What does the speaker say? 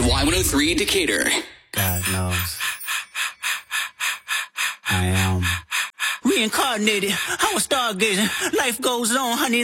Y103 Decatur. God knows. I am. Reincarnated, I was stargazing. Life goes on, honey.